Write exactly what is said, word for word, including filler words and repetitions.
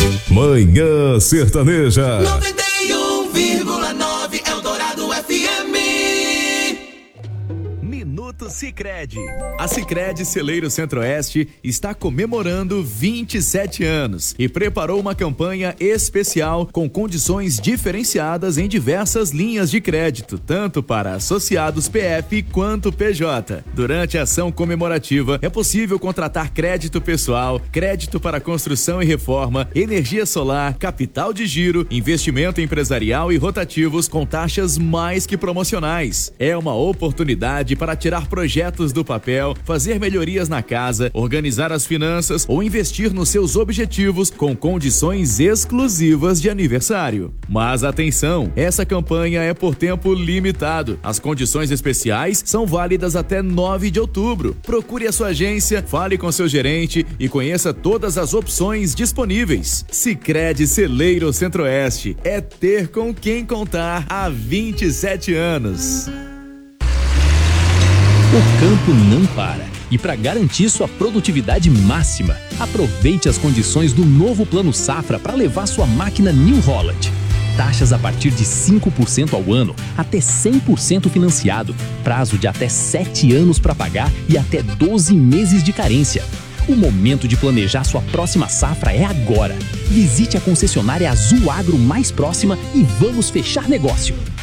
Manhã Sertaneja. noventa e um vírgula nove Eldorado F M. Minuto Sicredi. A Sicredi Celeiro Centro-Oeste está comemorando vinte e sete anos e preparou uma campanha especial com condições diferenciadas em diversas linhas de crédito, tanto para associados P F quanto P J. Durante a ação comemorativa, é possível contratar crédito pessoal, crédito para construção e reforma, energia solar, capital de giro, investimento empresarial e rotativos com taxas mais que promocionais. É uma oportunidade para tirar projetos do papel, fazer melhorias na casa, organizar as finanças ou investir nos seus objetivos com condições exclusivas de aniversário. Mas atenção, essa campanha é por tempo limitado. As condições especiais são válidas até nove de outubro. Procure a sua agência, fale com seu gerente e conheça todas as opções disponíveis. Sicredi Celeiro Centro-Oeste é ter com quem contar há vinte e sete anos. O campo não para. E para garantir sua produtividade máxima, aproveite as condições do novo Plano Safra para levar sua máquina New Holland. Taxas a partir de cinco por cento ao ano, até cem por cento financiado, prazo de até sete anos para pagar e até doze meses de carência. O momento de planejar sua próxima safra é agora. Visite a concessionária Azul Agro mais próxima e vamos fechar negócio.